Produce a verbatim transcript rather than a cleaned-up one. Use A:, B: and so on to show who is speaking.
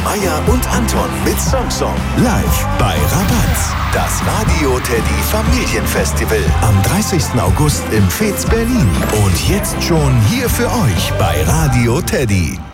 A: Meier und Anton mit Song-Song. Live bei Rabatz. Das Radio Teddy Familienfestival am dreißigsten August im Fez Berlin. Und jetzt schon hier für euch bei Radio Teddy.